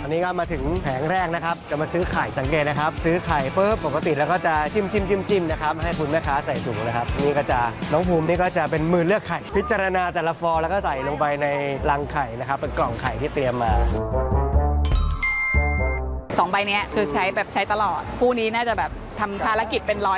อนนี้ก็มาถึงแผงแรกนะครับจะมาซื้อไข่สังเกตนะครับซื้อไข่ปุ๊บปกติแล้วก็จะจิ้มนะครับให้คุณแม่ค้าใส่ถุงนะครับนี่ก็จะน้องภูมินี่ก็จะเป็นมือเลือกไข่พิจารณาแต่ละฟองแล้วก็ใส่ลงไปในรังไข่นะครับเป็นกล่องไข่ที่เตรียมมา 2 ใบนี้คือใช้ตลอดคู่นี้น่าจะแบบทำภารกิจเป็น100